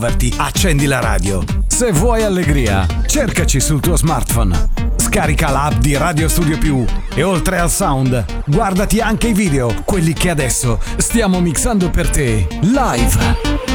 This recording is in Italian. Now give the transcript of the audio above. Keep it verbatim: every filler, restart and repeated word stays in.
accendi la radio. Se vuoi allegria, cercaci sul tuo smartphone. Scarica l'app di Radio Studio Più e oltre al sound, guardati anche i video, quelli che adesso stiamo mixando per te live.